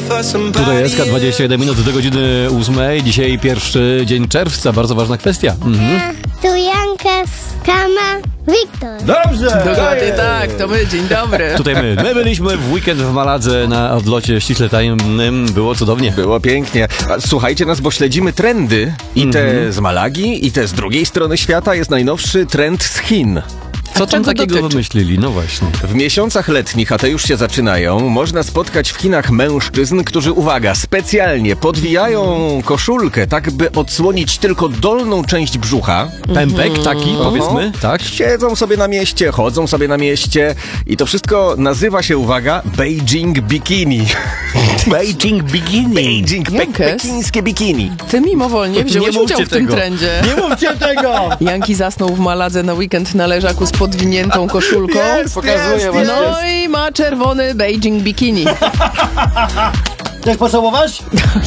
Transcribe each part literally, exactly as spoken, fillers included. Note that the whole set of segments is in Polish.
Tutaj jest K dwadzieścia jeden minut do godziny ósmej. Dzisiaj pierwszy dzień czerwca, bardzo ważna kwestia. Mhm. Tu Janka, Kama, Wiktor. Dobrze! Dokładnie tak, to my, dzień dobry. Tutaj my. My byliśmy w weekend w Maladze na odlocie ściśle tajemnym. Było cudownie. Było pięknie. A słuchajcie nas, bo śledzimy trendy. I te z Malagi, i te z drugiej strony świata. Jest najnowszy trend z Chin. Co tam czego takiego dotyczy? wymyślili? No właśnie. W miesiącach letnich, a te już się zaczynają, można spotkać w Chinach mężczyzn, którzy, uwaga, specjalnie podwijają koszulkę, tak by odsłonić tylko dolną część brzucha. Pępek taki, powiedzmy, tak? Siedzą sobie na mieście, chodzą sobie na mieście i to wszystko nazywa się, uwaga, Beijing Bikini. Beijing Bikini. Beijing, pe- Jankes? pekińskie bikini. Ty mimowolnie wziąłeś Nie mówcie udział w tym tego. trendzie. Nie mówcie tego! Janki zasnął w Maladze na weekend na leżaku z podwiniętą koszulką. Jest, Pokazuję jest, właśnie. No i ma czerwony Beijing Bikini. Chcesz pocałować?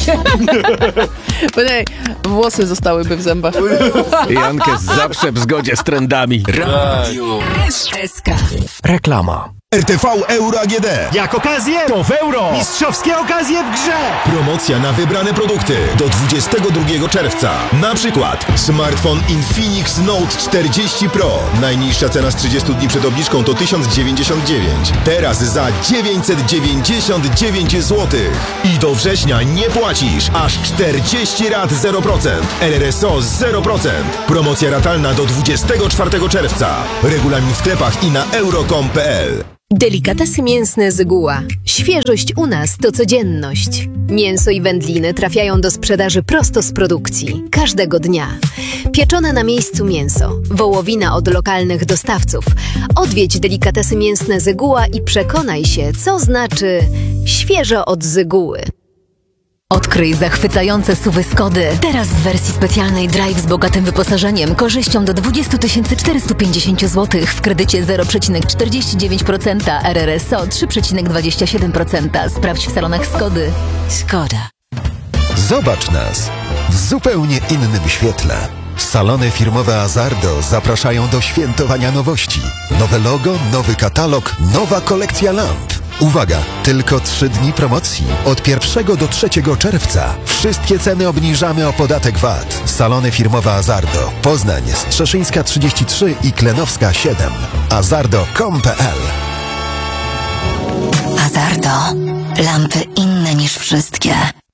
Ej, włosy zostałyby w zębach. Jankes zawsze w zgodzie z trendami. S K. Reklama. R T V Euro A G D. Jak okazję, to w euro. Mistrzowskie okazje w grze. Promocja na wybrane produkty do dwudziestego drugiego czerwca. Na przykład smartfon Infinix Note czterdzieści Pro. Najniższa cena z trzydziestu dni przed obniżką to tysiąc dziewięćdziesiąt dziewięć. Teraz za dziewięćset dziewięćdziesiąt dziewięć złotych. I do września nie płacisz aż czterdzieści rat zero procent. R R S O zero procent. Promocja ratalna do dwudziestego czwartego czerwca. Regulamin w sklepach i na euro kropka com kropka p l. Delikatesy mięsne Zyguła. Świeżość u nas to codzienność. Mięso i wędliny trafiają do sprzedaży prosto z produkcji. Każdego dnia. Pieczone na miejscu mięso. Wołowina od lokalnych dostawców. Odwiedź Delikatesy mięsne Zyguła i przekonaj się, co znaczy świeżo od Zyguły. Odkryj zachwycające suwy Skody. Teraz w wersji specjalnej Drive z bogatym wyposażeniem, korzyścią do dwadzieścia tysięcy czterysta pięćdziesiąt złotych w kredycie zero przecinek czterdzieści dziewięć procent, R R S O trzy przecinek dwadzieścia siedem procent. Sprawdź w salonach Skody. Skoda. Zobacz nas w zupełnie innym świetle. Salony firmowe Azardo zapraszają do świętowania nowości. Nowe logo, nowy katalog, nowa kolekcja lamp. Uwaga! Tylko trzy dni promocji. Od pierwszego do trzeciego czerwca. Wszystkie ceny obniżamy o podatek V A T. Salony firmowe Azardo. Poznań, Strzeszyńska trzydzieści trzy i Klenowska siedem. azardo kropka com kropka p l. Azardo. Lampy inne niż wszystkie.